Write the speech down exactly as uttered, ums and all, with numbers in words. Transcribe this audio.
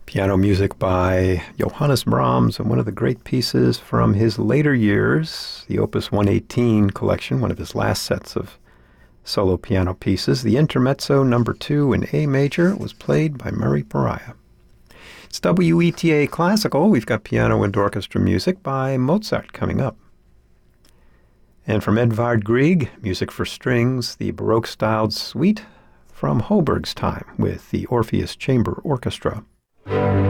Piano music by Johannes Brahms, and one of the great pieces from his later years, the Opus one eighteen collection, one of his last sets of solo piano pieces. The Intermezzo number two in A major was played by Murray Pariah. It's W E T A Classical. We've got piano and orchestra music by Mozart coming up. And from Edvard Grieg, music for strings, the Baroque-styled suite from Holberg's time with the Orpheus Chamber Orchestra.